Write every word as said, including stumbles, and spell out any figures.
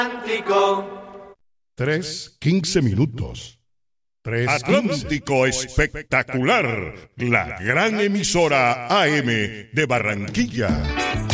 Tres, quince minutos. Tres, Atlántico Espectacular, la gran emisora A M de Barranquilla.